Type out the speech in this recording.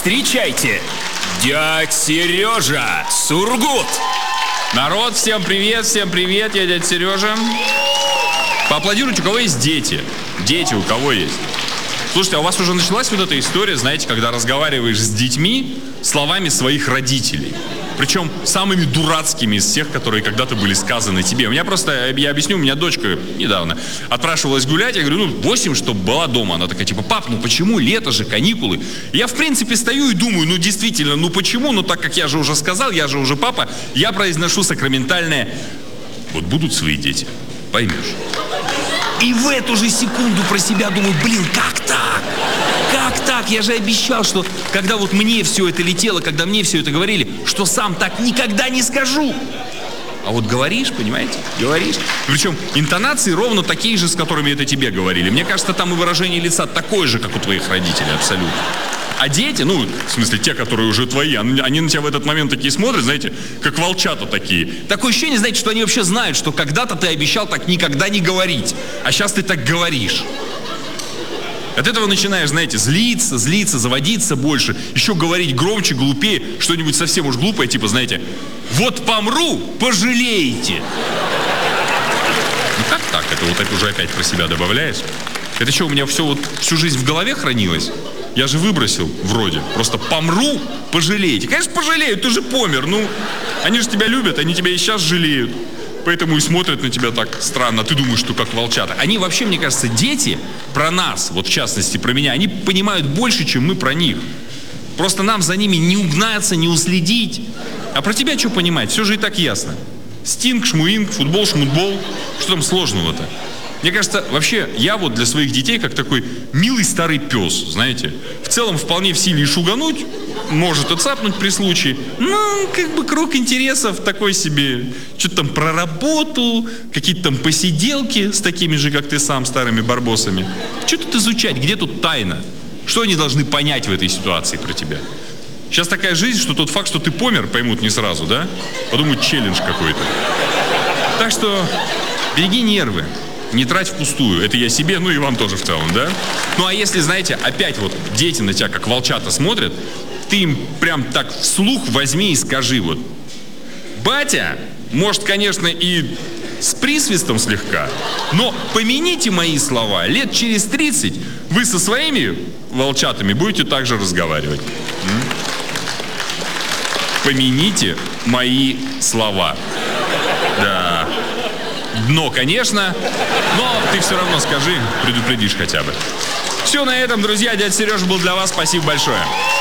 Встречайте, дядь Сережа Сургут. Народ, всем привет, я дядя Сережа. Поаплодируйте, у кого есть дети. Дети у кого есть. Слушайте, а у вас уже началась вот эта история, знаете, когда разговариваешь с детьми словами своих родителей. Причем самыми дурацкими из всех, которые когда-то были сказаны тебе. У меня просто, я объясню, у меня дочка недавно отпрашивалась гулять. Я говорю, 8, чтобы была дома. Она такая, типа, пап, почему? Лето же, каникулы. Я, в принципе, стою и думаю, действительно, почему? Так как я же уже сказал, я же уже папа, я произношу сакраментальное: вот будут свои дети, поймешь. И в эту же секунду про себя думаю, как так? Как так? Я же обещал, что когда вот мне все это летело, когда мне все это говорили, что сам так никогда не скажу. А вот говоришь, понимаете? Говоришь. Причем интонации ровно такие же, с которыми это тебе говорили. Мне кажется, там и выражение лица такое же, как у твоих родителей, абсолютно. А дети, в смысле, те, которые уже твои, они на тебя в этот момент такие смотрят, знаете, как волчата такие. Такое ощущение, знаете, что они вообще знают, что когда-то ты обещал так никогда не говорить, а сейчас ты так говоришь. От этого начинаешь, знаете, злиться, заводиться больше, еще говорить громче, глупее, что-нибудь совсем уж глупое, типа, знаете, вот помру, пожалеете. Как так? Это уже опять про себя добавляешь? Это что, у меня все всю жизнь в голове хранилось? Я же выбросил, вроде. Просто помру, пожалеете. Конечно, пожалеют, ты же помер. Они же тебя любят, они тебя и сейчас жалеют. Поэтому и смотрят на тебя так странно. Ты думаешь, что как волчата. Они вообще, мне кажется, дети про нас, в частности про меня, они понимают больше, чем мы про них. Просто нам за ними не угнаться, не уследить. А про тебя что понимать? Все же и так ясно. Стинг, шмуинг, футбол, шмутбол. Что там сложного-то? Мне кажется, вообще, я для своих детей как такой милый старый пес, знаете. В целом, вполне в силе и шугануть, может и цапнуть при случае. Круг интересов такой себе. Что-то там про работу, какие-то там посиделки с такими же, как ты сам, старыми барбосами. Что тут изучать? Где тут тайна? Что они должны понять в этой ситуации про тебя? Сейчас такая жизнь, что тот факт, что ты помер, поймут не сразу, да? Подумают, челлендж какой-то. Так что береги нервы. Не трать впустую. Это я себе, и вам тоже в целом, да? А если, знаете, опять дети на тебя как волчата смотрят, ты им прям так вслух возьми и скажи батя, может, конечно, и с присвистом слегка, но помяните мои слова, лет через 30 вы со своими волчатами будете так же разговаривать. Помяните мои слова. Да. Дно, конечно, но ты все равно скажи, предупредишь хотя бы. Все на этом, друзья. Дядя Сережа был для вас. Спасибо большое.